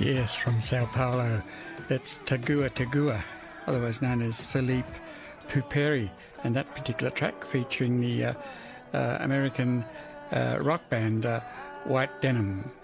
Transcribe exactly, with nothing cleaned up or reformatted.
Yes, from Sao Paulo. It's Tagua Tagua, otherwise known as Philippe Puperi, and that particular track featuring the uh, uh, American uh, rock band uh, White Denim.